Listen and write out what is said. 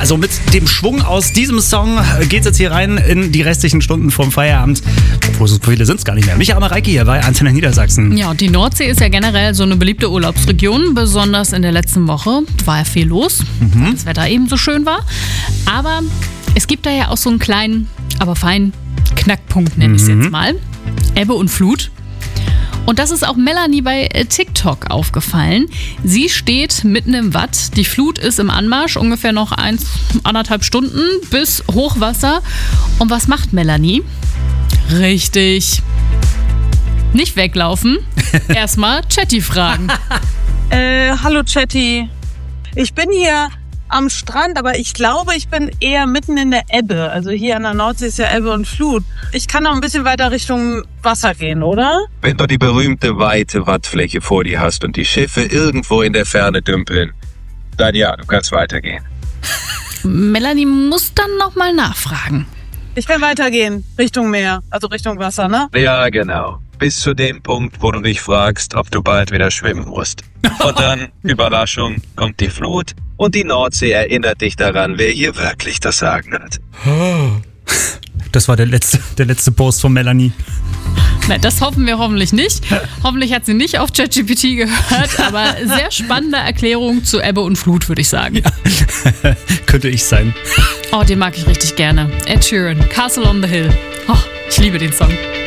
also mit dem Schwung aus diesem Song geht's jetzt hier rein in die restlichen Stunden vorm Feierabend. Obwohl, so viele sind es gar nicht mehr. Micha Mareike hier bei Antenne Niedersachsen. Ja, und die Nordsee ist ja generell so eine beliebte Urlaubsregion. Besonders in der letzten Woche war ja viel los, weil das Wetter eben so schön war. Aber es gibt da ja auch so einen kleinen, aber feinen Knackpunkt, nenne ich es jetzt mal. Ebbe und Flut. Und das ist auch Melanie bei TikTok aufgefallen. Sie steht mitten im Watt. Die Flut ist im Anmarsch, ungefähr noch 1,5 Stunden bis Hochwasser. Und was macht Melanie? Richtig. Nicht weglaufen. Erstmal Chatty fragen. Hallo Chatty. Ich bin hier am Strand, aber ich glaube, ich bin eher mitten in der Ebbe. Also hier an der Nordsee ist ja Ebbe und Flut. Ich kann noch ein bisschen weiter Richtung Wasser gehen, oder? Wenn du die berühmte weite Wattfläche vor dir hast und die Schiffe irgendwo in der Ferne dümpeln, dann ja, du kannst weitergehen. Melanie muss dann nochmal nachfragen. Ich will weitergehen, Richtung Meer, also Richtung Wasser, ne? Ja, genau. Bis zu dem Punkt, wo du dich fragst, ob du bald wieder schwimmen musst. Und dann, Überraschung, kommt die Flut und die Nordsee erinnert dich daran, wer hier wirklich das Sagen hat. Das war der letzte Post von Melanie. Na, das hoffen wir hoffentlich nicht. Hoffentlich hat sie nicht auf ChatGPT gehört, aber sehr spannende Erklärung zu Ebbe und Flut, würde ich sagen. Ja. Könnte ich sein. Oh, den mag ich richtig gerne. Ed Sheeran, Castle on the Hill. Oh, ich liebe den Song.